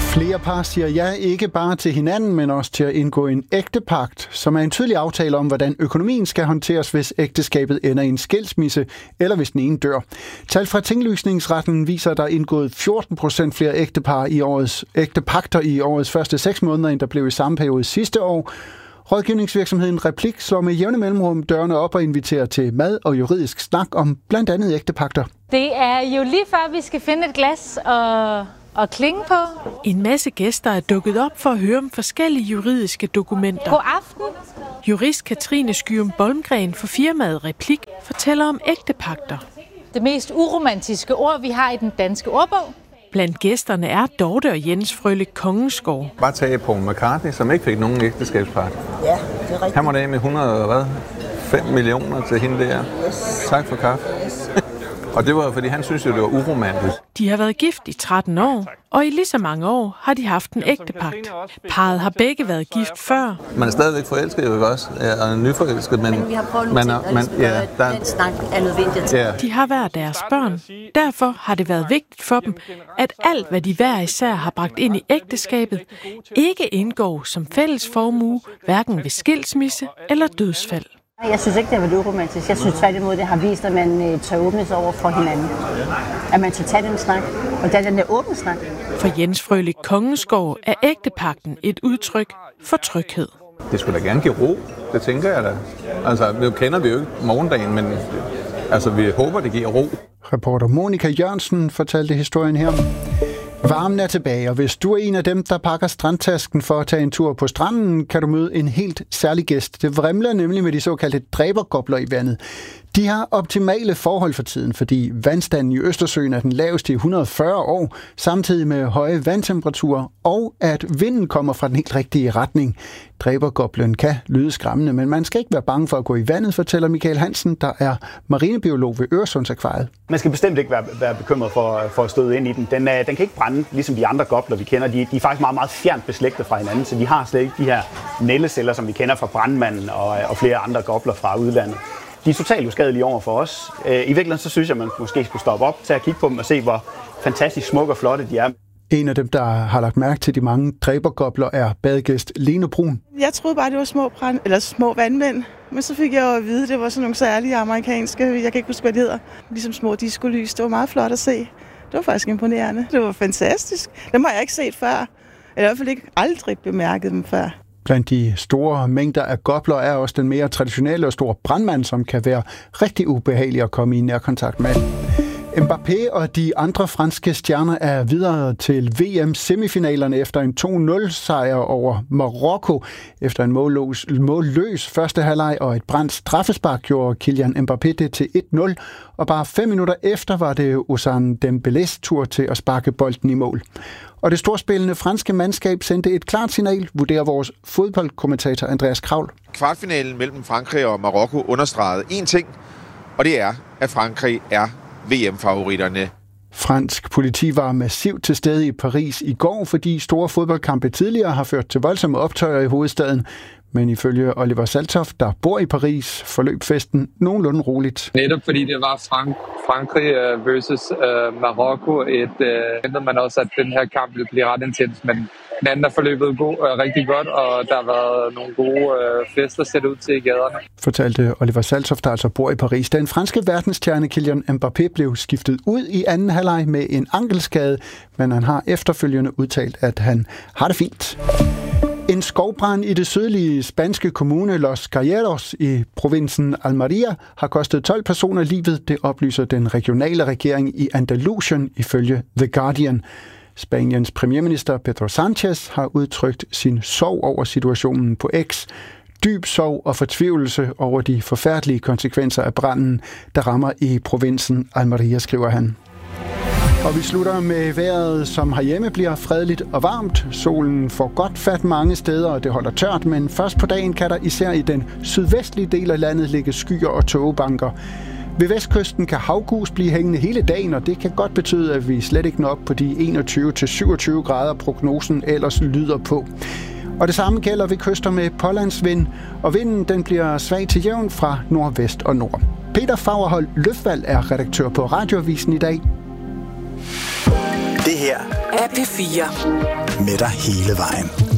Flere par siger ja ikke bare til hinanden, men også til at indgå en ægtepagt, som er en tydelig aftale om, hvordan økonomien skal håndteres, hvis ægteskabet ender i en skilsmisse, eller hvis den ene dør. Tal fra tinglysningsretten viser, at der er indgået 14% flere ægtepagter i årets første 6 måneder, end der blev i samme periode sidste år. Rådgivningsvirksomheden Replik slår med jævne mellemrum dørene op og inviterer til mad og juridisk snak om blandt andet ægtepagter. Det er jo lige før, vi skal finde et glas og klinge på. En masse gæster er dukket op for at høre om forskellige juridiske dokumenter. God aften. Jurist Katrine Skyum Bolmgren for firmaet Replik fortæller om ægtepagter. Det mest uromantiske ord, vi har i den danske ordbog. Blandt gæsterne er Dorte og Jens Frølich Kongensgaard. Bare tage Paul McCartney, som ikke fik nogen ægteskabspagt. Ja, det er rigtigt. Han var af med 5 millioner til hende der. Yes. Tak for kaffe. Yes. Og det var, fordi han synes jo, det var uromantisk. De har været gift i 13 år, og i lige så mange år har de haft en ægtepagt. Parret har begge været gift før. Man er stadigvæk forelsket, jo også, og nyforelsket, men vi har prøvet nogle ting, den snak er nødvendigt. Ja. De har hver deres børn. Derfor har det været vigtigt for dem, at alt, hvad de hver især har bragt ind i ægteskabet, ikke indgår som fælles formue, hverken ved skilsmisse eller dødsfald. Jeg synes ikke, det har været uromantisk. Jeg synes tværtimod, det har vist, at man tør åbnes over for hinanden. At man tør tage den snak, og den der åbne snak. For Jens Frølich Kongensgaard er ægtepagten et udtryk for tryghed. Det skulle da gerne give ro, det tænker jeg da. Altså, nu kender vi jo ikke morgendagen, men altså, vi håber, det giver ro. Reporter Monika Jørgensen fortalte historien her. Varmen er tilbage, og hvis du er en af dem, der pakker strandtasken for at tage en tur på stranden, kan du møde en helt særlig gæst. Det vrimler nemlig med de såkaldte dræbergobler i vandet. De har optimale forhold for tiden, fordi vandstanden i Østersøen er den laveste i 140 år, samtidig med høje vandtemperaturer, og at vinden kommer fra den helt rigtige retning. Dræbergoblen kan lyde skræmmende, men man skal ikke være bange for at gå i vandet, fortæller Michael Hansen, der er marinebiolog ved Øresundsakvariet. Man skal bestemt ikke være bekymret for at støde ind i den. Den kan ikke brænde, ligesom de andre gobler, vi kender. De er faktisk meget, meget fjernt beslægtet fra hinanden, så de har slet ikke de her nældeceller, som vi kender fra brandmanden og flere andre gobler fra udlandet. De er totalt uskadelige over for os. I virkeligheden så synes jeg, man måske skulle stoppe op til at kigge på dem og se, hvor fantastisk smukke og flotte de er. En af dem, der har lagt mærke til de mange dræbergobler, er badegæst Lene Brun. Jeg troede bare, det var små vandmænd. Men så fik jeg jo at vide, at det var sådan nogle særlige amerikanske, jeg kan ikke huske, hvad det hedder, ligesom små diskolys. Det var meget flot at se. Det var faktisk imponerende. Det var fantastisk. Dem har jeg ikke set før. Jeg har i hvert fald ikke aldrig bemærket dem før. Blandt de store mængder af gobler er også den mere traditionelle og store brandmand, som kan være rigtig ubehagelig at komme i nærkontakt med. Mbappé og de andre franske stjerner er videre til VM-semifinalerne efter en 2-0-sejr over Marokko. Efter en målløs første halvleg og et brændt straffespark gjorde Kylian Mbappé det til 1-0, og bare 5 minutter efter var det Ousmane Dembélés tur til at sparke bolden i mål. Og det storspillende franske mandskab sendte et klart signal, vurderer vores fodboldkommentator Andreas Kravl. Kvartfinalen mellem Frankrig og Marokko understregede én ting, og det er, at Frankrig er VM-favoritterne. Fransk politi var massivt til stede i Paris i går, fordi store fodboldkampe tidligere har ført til voldsomme optøjer i hovedstaden. Men ifølge Oliver Saltoft, der bor i Paris, forløb festen nogenlunde roligt. Netop fordi det var Frankrig versus Marokko, ventede man også, at den her kamp ville blive ret intens, men den anden er forløbet rigtig godt, og der har været nogle gode fester set ud til i gaderne. Fortalte Oliver Saltoft, der altså bor i Paris. Den franske verdensstjerne Kylian Mbappé blev skiftet ud i anden halvleg med en ankelskade, men han har efterfølgende udtalt, at han har det fint. En skovbrand i det sydlige spanske kommune Los Galleros i provinsen Almería har kostet 12 personer livet, det oplyser den regionale regering i Andalusien ifølge The Guardian. Spaniens premierminister Pedro Sánchez har udtrykt sin sorg over situationen på X. Dyb sorg og fortvivlelse over de forfærdelige konsekvenser af branden, der rammer i provinsen Almería, skriver han. Og vi slutter med vejret, som herhjemme bliver fredeligt og varmt. Solen får godt fat mange steder, og det holder tørt, men først på dagen kan der især i den sydvestlige del af landet ligge skyer og tågebanker. Ved vestkysten kan havgus blive hængende hele dagen, og det kan godt betyde, at vi slet ikke når op på de 21-27 grader, prognosen ellers lyder på. Og det samme gælder ved kyster med pålandsvind, og vinden den bliver svag til jævn fra nordvest og nord. Peter Fagerholt Løfvald er redaktør på Radioavisen i dag. Det her er P4. med dig hele vejen.